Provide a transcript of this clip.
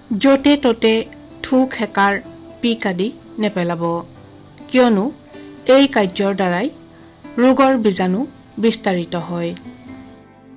য'তে ত'তে থু খেকাৰ পিক আদি নেপেলাব, কিয়নো এই কাৰ্যৰ দ্বাৰাই ৰোগৰ বীজাণু বিস্তাৰিত হয়।